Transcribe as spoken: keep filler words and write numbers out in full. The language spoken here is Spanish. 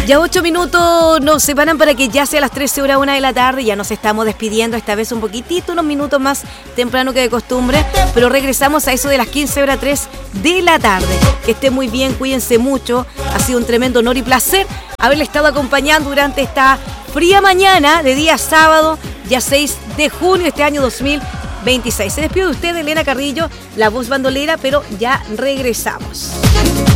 Ya ocho minutos nos separan para que ya sea las trece horas una de la tarde. Ya nos estamos despidiendo, esta vez un poquitito, unos minutos más temprano que de costumbre. Pero regresamos a eso de las quince horas tres de la tarde. Que estén muy bien, cuídense mucho. Ha sido un tremendo honor y placer haberle estado acompañando durante esta fría mañana de día sábado, ya seis de junio de este año dos mil veintiséis. Se despide de usted, Elena Carrillo, la voz bandolera, pero ya regresamos.